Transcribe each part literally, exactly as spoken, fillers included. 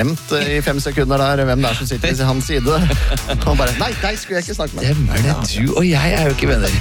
Glemt i fem sekunder der hvem det er som sitter ved hans side. Han bare, nei, deg skulle jeg ikke snakke med. Stemmer det, du og jeg er jo ikke venner.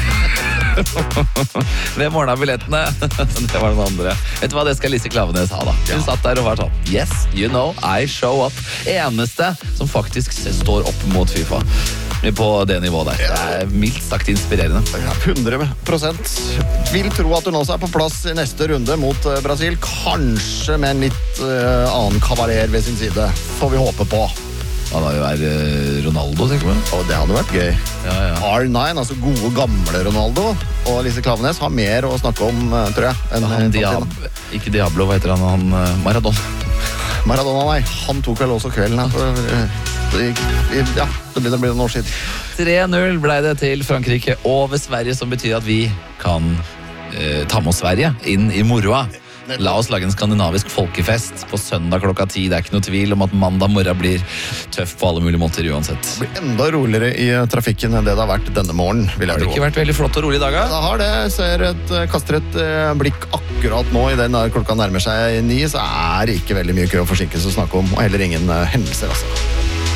Hvem ordna billettene? Det var den andre. Vet du hva det skal Lise Klaveness ha da? Hun satt der og var sånn, yes, you know, I show up. Eneste som faktisk står opp mot FIFA på det nivået der. Det er mildt sagt inspirerende. hundre prosent. Vil tro at hun også er på plass i neste runde mot Brasil. Kanskje med en litt uh, annen kavaler ved sin side. Får vi håpe på. Han har jo vært Ronaldo, tenker du? Og det hadde vært gøy. Ja, ja. R ni, altså gode gamle Ronaldo. Og Lise Klaveness har mer å snakke om, tror jeg. Enn Han Diab- ikke Diablo, hva heter han? han uh, Maradona. Maradona, nei. Han tok vel også kvelden her. For, uh, det, gikk- ja, det blir det blir noen år siden. tre null ble det til Frankrike over Sverige, som betyr at vi kan eh, ta med oss Sverige inn i moroa. La oss lage en skandinavisk folkefest på søndag klokka ti. Det er ikke noe tvil om at mandag morgen blir tøff på alle mulige måter uansett. Det blir enda roligere i trafikken enn det det har vært denne morgen, vil Har jeg det tro. ikke vært veldig flott og rolig i dag? Det Da? har det. Jeg ser et, kaster et eh, blikk akkurat nå i den der klokka nærmer seg ni, så er det ikke veldig mye kø og forsinkelse å snakke om, og heller ingen eh, hendelser, altså.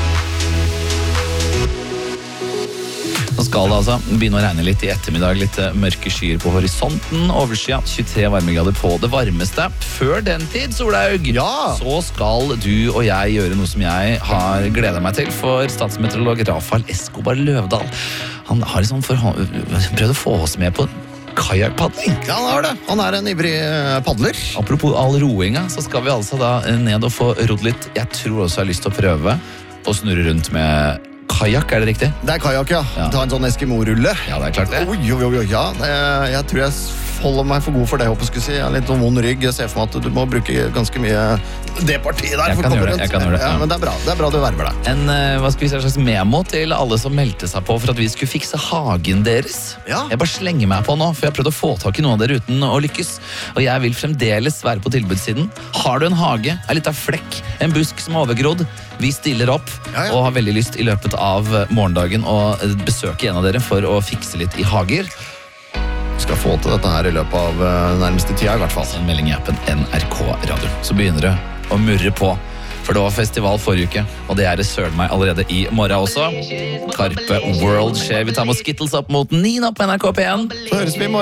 Nå skal det altså begynne å regne litt i ettermiddag, litt eh, mørke skyer på horisonten, oversida, tjuetre varmegrader på det varmeste. Før den tid, Solhaug, Ja! så skal du og jeg gjøre noe som jeg har gledet meg til, for statsmeteorolog Rafael Escobar Løvdahl. Han har liksom forhå- prøvd å få oss med på kajakkpadling. Ja, han har det. Han er en ivrig eh, padler. Apropos all roinga, så skal vi altså da ned og få rodd litt. Jeg tror også jeg har lyst til å prøve å snurre rundt med kajakk, er det riktig? Det er kajakk, ja. Ja. Ta en sånn Eskimo-rulle. Ja, det er klart det. Oi, oi, oi, oi, ja. Jeg, jeg tror jeg holder meg for god for det, håper jeg skulle si. Jeg har litt sånn vond rygg. Jeg ser for meg at du må bruke ganske mye det partiet der. Jeg for å kan komme gjøre det, rundt. jeg kan gjøre det, Ja, ja. men det er bra. Det er bra du verver deg. En, eh, hva skal vi si, en slags memo til alle som meldte seg på for at vi skulle fikse hagen deres. Ja. Jeg bare slenger meg på nå, for jeg har prøvd å få tak i noen av dere uten å lykkes. Og jeg vil fremdeles være på tilbudssiden. Har du en hage, en liten flekk, en busk som er overgrodd, vi stiller opp Ja, ja. og har veldig lyst i løpet av morgendagen å besøke en av dere for å fikse litt i hager. Vi skal få til dette her i løpet av uh, nærmeste tida, i hvert fall. En melding i appen N R K Radio. Så begynner det å murre på. For det var festival forrige uke, og det er det søren meg allerede i morgen også. Karpe World skjer. Vi tar med Skittles opp mot Nina på N R K P en. Så høres vi i morgen.